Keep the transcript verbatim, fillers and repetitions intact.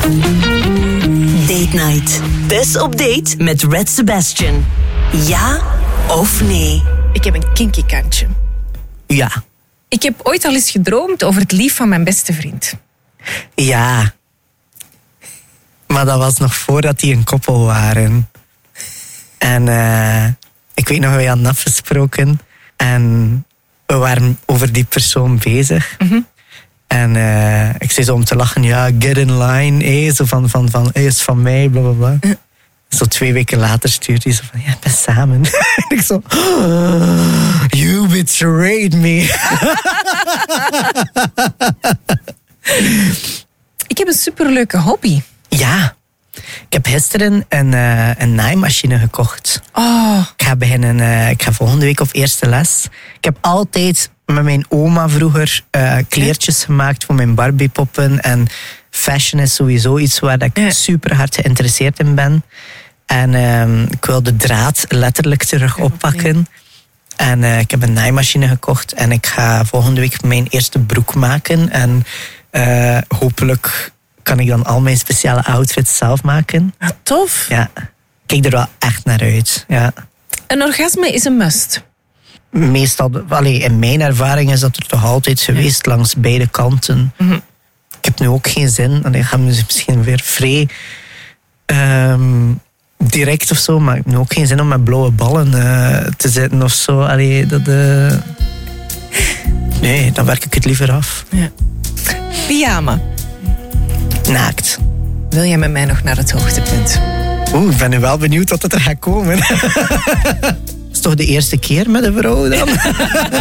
Date Night. Dus op date met Red Sebastian. Ja of nee? Ik heb een kinky kantje. Ja. Ik heb ooit al eens gedroomd over het lief van mijn beste vriend. Ja. Maar dat was nog voordat die een koppel waren. En uh, ik weet nog, we hadden afgesproken. En we waren over die persoon bezig. Mm-hmm. En uh, ik zei zo om te lachen, ja, get in line. Eh, zo van, van, van, eh, is van mij, bla, bla, bla. Uh. Zo twee weken later stuurt hij zo van, ja, ik ben samen. En ik zo, oh, you betrayed me. Ik heb een superleuke hobby. Ja. Ik heb gisteren een, uh, een naaimachine gekocht. Oh. Ik ga beginnen, uh, ik ga volgende week op eerste les. Ik heb altijd met mijn oma vroeger uh, kleertjes gemaakt voor mijn Barbiepoppen. En fashion is sowieso iets waar ik ja. super hard geïnteresseerd in ben. En uh, ik wil de draad letterlijk terug oppakken. En uh, ik heb een naaimachine gekocht. En ik ga volgende week mijn eerste broek maken. En uh, hopelijk kan ik dan al mijn speciale outfits zelf maken. Ah, tof. Ja, ik kijk er wel echt naar uit. Ja. Een orgasme is een must. Meestal, allee, in mijn ervaring is dat er toch altijd geweest, ja. langs beide kanten. Mm-hmm. Ik heb nu ook geen zin, en ik ga misschien weer vrij um, direct of zo, maar ik heb nu ook geen zin om met blauwe ballen uh, te zitten of zo. Allee, dat, uh... Nee, dan werk ik het liever af. Ja. Pyjama. Naakt. Wil jij met mij nog naar het hoogtepunt? Oeh, ik ben nu wel benieuwd wat er gaat komen. Dat is toch de eerste keer met een vrouw dan?